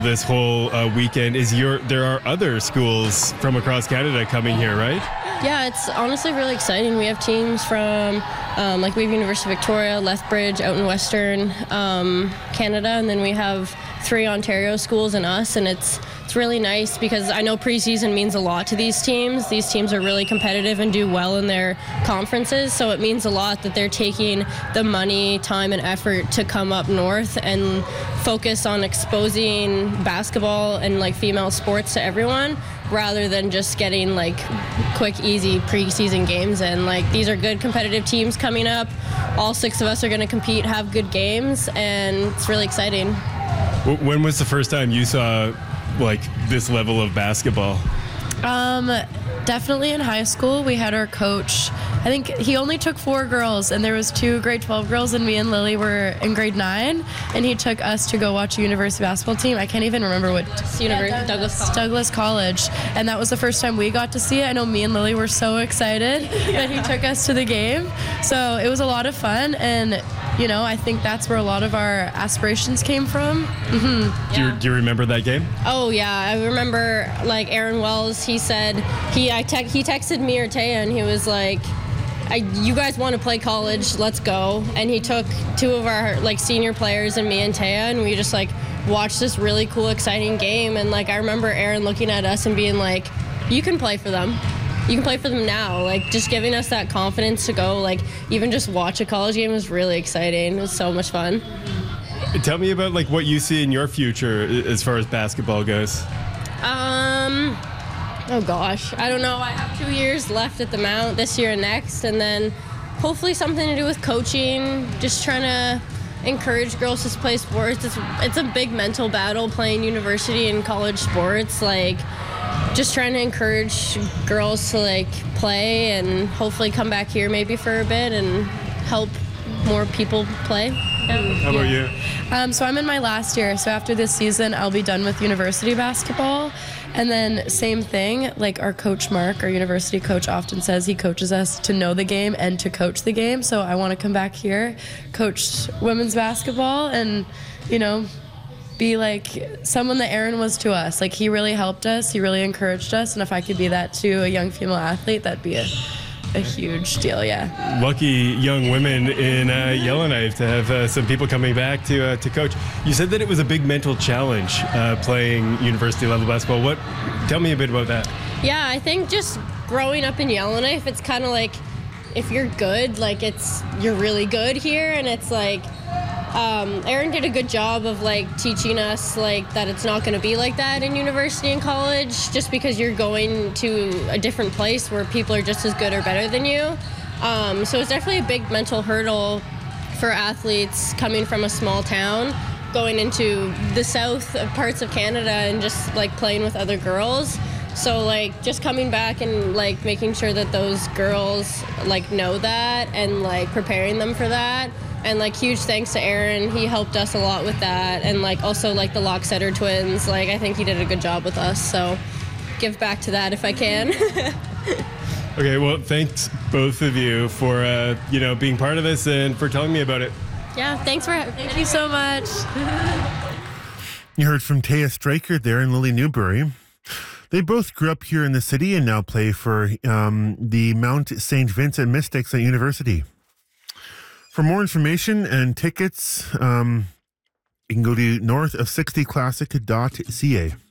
this whole weekend is there are other schools from across Canada coming here, right? Yeah, it's honestly really exciting. We have teams from we have University of Victoria, Lethbridge out in Western Canada, and then we have 3 Ontario schools and us, and it's really nice because I know preseason means a lot to these teams. These teams are really competitive and do well in their conferences, so it means a lot that they're taking the money, time, and effort to come up north and focus on exposing basketball and female sports to everyone, rather than just getting quick, easy preseason games in. These are good competitive teams coming up. All 6 of us are going to compete, have good games, and it's really exciting. When was the first time you saw this level of basketball? Definitely in high school. We had our coach, I think he only took 4 girls, and there was 2 grade 12 girls, and me and Lily were in grade 9, and he took us to go watch a university basketball team. I can't even remember what Douglas College, and that was the first time we got to see it. I know me and Lily were so excited that he took us to the game, so it was a lot of fun, and I think that's where a lot of our aspirations came from. Mm-hmm. Do you remember that game? Oh yeah, I remember Aaron Wells. He said he texted me or Taya, and he was like, "You guys want to play college? Let's go." And he took 2 of our senior players and me and Taya, and we just watched this really cool, exciting game. And I remember Aaron looking at us and being like, "You can play for them. You can play for them now." Just giving us that confidence to go, even just watch a college game was really exciting. It was so much fun. Tell me about what you see in your future as far as basketball goes. Oh gosh, I don't know. I have 2 years left at the Mount, this year and next, and then hopefully something to do with coaching, just trying to encourage girls to play sports. It's a big mental battle playing university and college sports. Just trying to encourage girls to play and hopefully come back here maybe for a bit and help more people play. How about you? So I'm in my last year, so after this season I'll be done with university basketball. And then same thing, our coach Mark, our university coach, often says he coaches us to know the game and to coach the game. So I want to come back here, coach women's basketball, and be someone that Aaron was to us. He really helped us, he really encouraged us, and if I could be that to a young female athlete, that'd be a huge deal. Yeah. Lucky young women in Yellowknife to have some people coming back to coach. You said that it was a big mental challenge playing university level basketball. Tell me a bit about that. Yeah, I think just growing up in Yellowknife, it's kind of if you're good, you're really good here, and it's Aaron did a good job of teaching us that it's not going to be like that in university and college, just because you're going to a different place where people are just as good or better than you. So it's definitely a big mental hurdle for athletes coming from a small town, going into the south parts of Canada and just playing with other girls. So just coming back and making sure that those girls know that and preparing them for that. And huge thanks to Aaron. He helped us a lot with that. And also the Locksetter twins. I think he did a good job with us. So give back to that if I can. Okay, well, thanks both of you for being part of this and for telling me about it. Yeah, thanks for Thank you so much. You heard from Taya Stryker there and Lily Newbury. They both grew up here in the city and now play for the Mount St. Vincent Mystics at university. For more information and tickets, you can go to northof60classic.ca.